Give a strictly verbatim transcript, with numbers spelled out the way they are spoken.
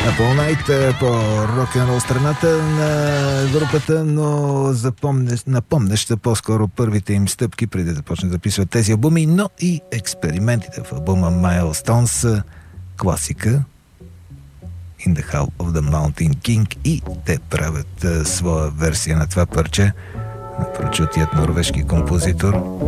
Apple Night по рок-н-рол страната на групата, но запомнеш, напомнеща по-скоро първите им стъпки преди да започнат да записват тези албуми, но и експериментите в албума Milestones, класика In the Hall of the Mountain King, и те правят а, своя версия на това парче на прочутият норвежки композитор